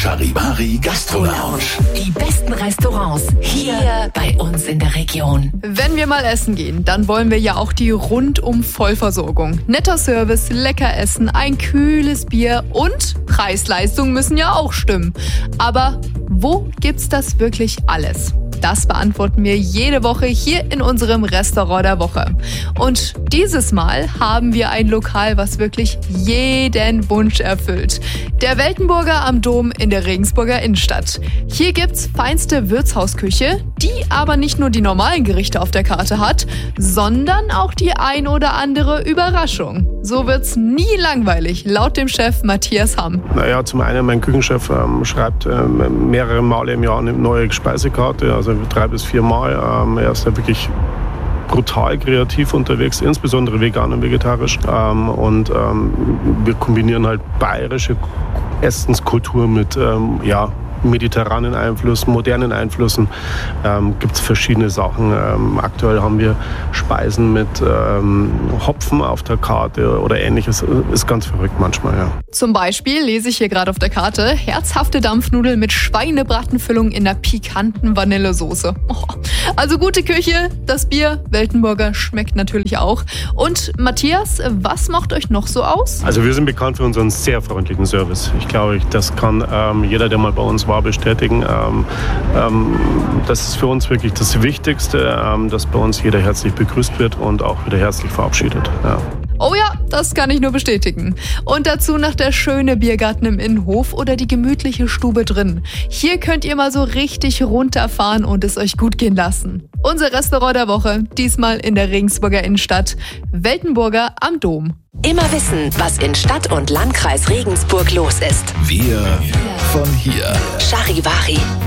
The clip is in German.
Charivari Gastro Lounge. Die besten Restaurants hier bei uns in der Region. Wenn wir mal essen gehen, dann wollen wir ja auch die Rundum-Vollversorgung. Netter Service, lecker Essen, ein kühles Bier und Preis-Leistung müssen ja auch stimmen. Aber wo gibt's das wirklich alles? Das beantworten wir jede Woche hier in unserem Restaurant der Woche. Und dieses Mal haben wir ein Lokal, was wirklich jeden Wunsch erfüllt. Der Weltenburger am Dom in der Regensburger Innenstadt. Hier gibt's feinste Wirtshausküche, die aber nicht nur die normalen Gerichte auf der Karte hat, sondern auch die ein oder andere Überraschung. So wird's nie langweilig, laut dem Chef Matthias Hamm. Naja, zum einen, mein Küchenchef schreibt mehrere Male im Jahr eine neue Speisekarte, also 3 bis 4 Mal. Er ist ja wirklich brutal kreativ unterwegs, insbesondere vegan und vegetarisch. Wir kombinieren halt bayerische Essenskultur mit mediterranen Einflüssen, modernen Einflüssen. Gibt es verschiedene Sachen. Aktuell haben wir Speisen mit Hopfen auf der Karte oder ähnliches. Ist ganz verrückt manchmal, ja. Zum Beispiel lese ich hier gerade auf der Karte herzhafte Dampfnudeln mit Schweinebratenfüllung in einer pikanten Vanillesoße. Oh, also gute Küche, das Bier, Weltenburger schmeckt natürlich auch. Und Matthias, was macht euch noch so aus? Also wir sind bekannt für unseren sehr freundlichen Service. Ich glaube, das kann jeder, der mal bei uns war, bestätigen. Das ist für uns wirklich das Wichtigste, dass bei uns jeder herzlich begrüßt wird und auch wieder herzlich verabschiedet. Ja. Oh ja, das kann ich nur bestätigen. Und dazu noch der schöne Biergarten im Innenhof oder die gemütliche Stube drin. Hier könnt ihr mal so richtig runterfahren und es euch gut gehen lassen. Unser Restaurant der Woche, diesmal in der Regensburger Innenstadt, Weltenburger am Dom. Immer wissen, was in Stadt und Landkreis Regensburg los ist. Wir von hier. Charivari.